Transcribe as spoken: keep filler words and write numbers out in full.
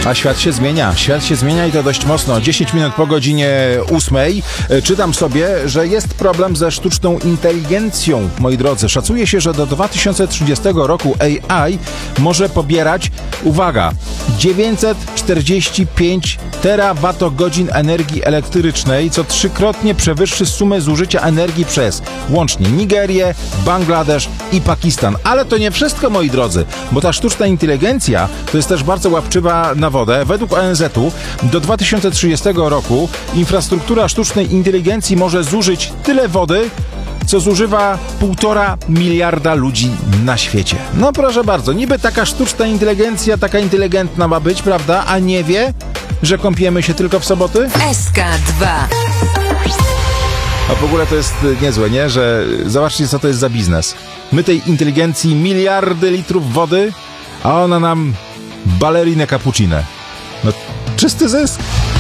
A świat się zmienia, świat się zmienia i to dość mocno. dziesięć minut po godzinie ósmej czytam sobie, że jest problem ze sztuczną inteligencją, moi drodzy. Szacuje się, że do dwa tysiące trzydziestego roku A I może pobierać, uwaga, dziewięćset czterdzieści pięć terawatogodzin energii elektrycznej, co trzykrotnie przewyższy sumę zużycia energii przez łącznie Nigerię, Bangladesz i Pakistan. Ale to nie wszystko, moi drodzy, bo ta sztuczna inteligencja to jest też bardzo łapczywa na wodę. Według O N Z u do dwa tysiące trzydziestego roku infrastruktura sztucznej inteligencji może zużyć tyle wody, co zużywa półtora miliarda ludzi na świecie. No proszę bardzo, niby taka sztuczna inteligencja, taka inteligentna ma być, prawda? A nie wie, że kąpiemy się tylko w soboty? S K dwa. A w ogóle to jest niezłe, nie? Że zobaczcie, co to jest za biznes. My tej inteligencji miliardy litrów wody, a ona nam balerinę cappuccino. No czysty zysk.